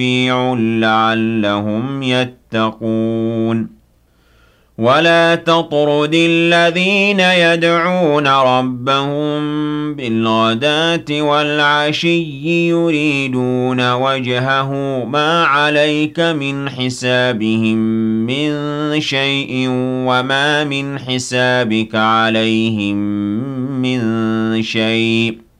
شفيع لعلهم يتقون ولا تطرد الذين يدعون ربهم بالغداة والعشي يريدون وجهه ما عليك من حسابهم من شيء وما من حسابك عليهم من شيء